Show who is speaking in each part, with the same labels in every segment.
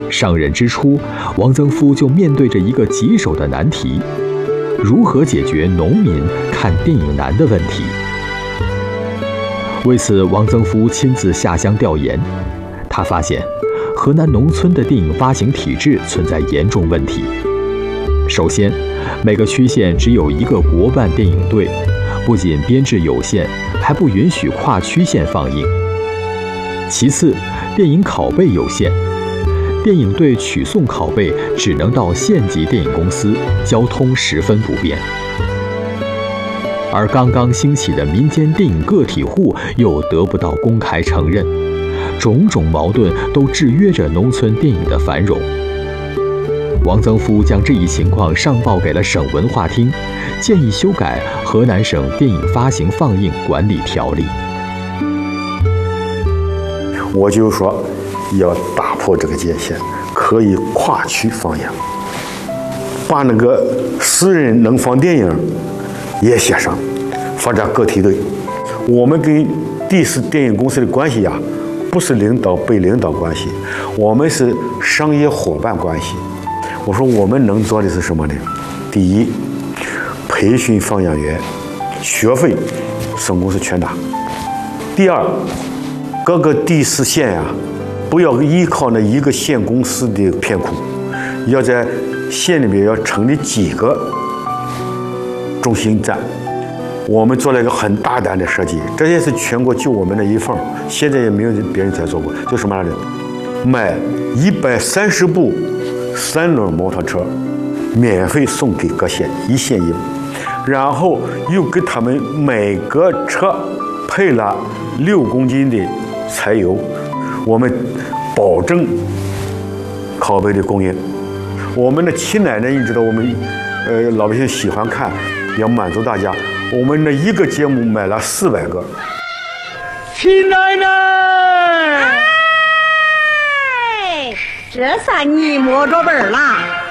Speaker 1: 上任之初，王曾夫就面对着一个棘手的难题：如何解决农民看电影难的问题？为此，王曾夫亲自下乡调研，他发现河南农村的电影发行体制存在严重问题。首先，每个区县只有一个国办电影队，不仅编制有限，还不允许跨区县放映。其次，电影拷贝有限，电影队取送拷贝只能到县级电影公司，交通十分不便。而刚刚兴起的民间电影个体户又得不到公开承认，种种矛盾都制约着农村电影的繁荣。王曾夫将这一情况上报给了省文化厅，建议修改《河南省电影发行放映管理条例》。
Speaker 2: 我就说要打破这个界限，可以跨区放映，把那个私人能放电影也写上，发展个体队。我们跟第四电影公司的关系呀，不是领导被领导关系，我们是商业伙伴关系。我说我们能做的是什么呢？第一，培训放映员，学费省公司全拿。第二，各个第四县呀，不要依靠那一个县公司的片库，要在县里面要成立几个中心站。我们做了一个很大胆的设计，这也是全国就我们的一份，现在也没有别人再做过。就什么来着？买130部3轮摩托车，免费送给各县，1县1部，然后又给他们每个车配了6公斤的柴油，我们保证拷贝的供应。我们的亲奶奶，你知道我们老百姓喜欢看，要满足大家。我们的一个节目买了400个。
Speaker 3: 亲奶奶，哎，这算你摸着本了。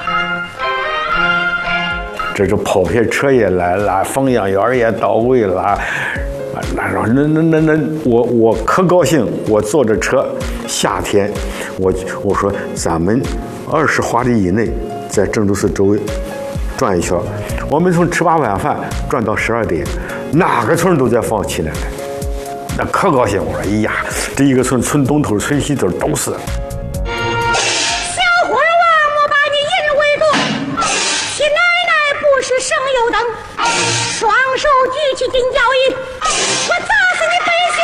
Speaker 2: 这是跑片车也来了，放映员也到位了。那我可高兴，我坐着车，夏天，我说咱们20华里以内在郑州市周围转一圈，我们从吃罢晚饭转到12点，哪个村都在放亲奶奶，那可高兴。我说哎呀，这一个村东头村西头都是。
Speaker 3: 小伙娃，我把你引回住，亲奶奶不是省油灯，双手举起金脚椅，我砸死你背西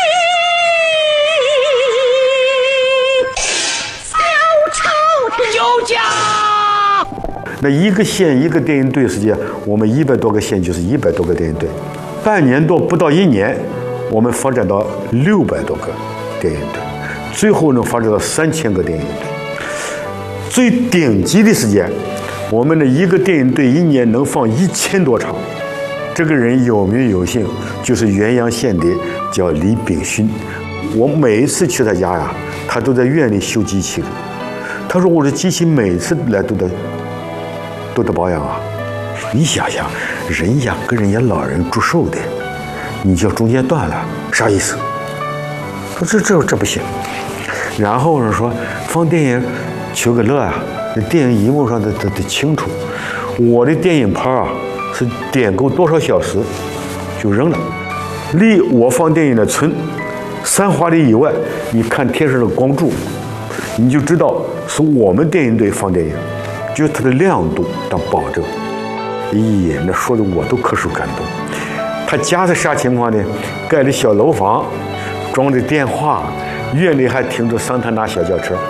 Speaker 3: 去！小丑丢家。
Speaker 2: 那一个县一个电影队时间，我们100多个县就是100多个电影队，半年多不到1年，我们发展到600多个电影队，最后能发展到3000个电影队。最顶级的时间，我们的一个电影队1年能放1000多场。这个人有名有姓，就是原阳县的，叫李炳勋。我每一次去他家呀，他都在院里修机器的。他说我的机器每次来都得保养啊。你想想，人家跟人家老人祝寿的，你就中间断了，啥意思？说这不行。然后呢说放电影求个乐啊，那电影荧幕上得清楚。我的电影盘啊是点够多少小时就扔了。离我放电影的村3华里以外，你看天上的光柱，你就知道是我们电影队放电影，就是它的亮度当保证。咦，那说的我都可受感动。他家是啥情况呢？盖的小楼房，装着电话，院里还停着桑塔纳小轿车。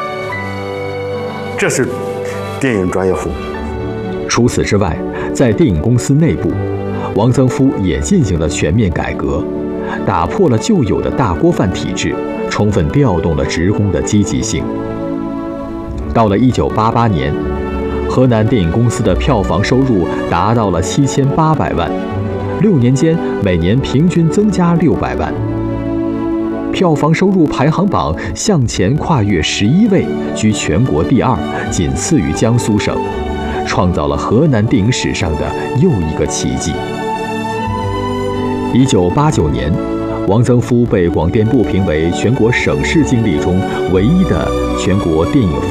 Speaker 2: 这是电影专业户。
Speaker 1: 除此之外，在电影公司内部，王曾夫也进行了全面改革，打破了旧有的大锅饭体制，充分调动了职工的积极性。到了1988年，河南电影公司的票房收入达到了7800万，6年间每年平均增加600万。票房收入排行榜向前跨越11位，居全国第2，仅次于江苏省，创造了河南电影史上的又一个奇迹。1989年，王曾夫被广电部评为全国省市经历中唯一的全国电影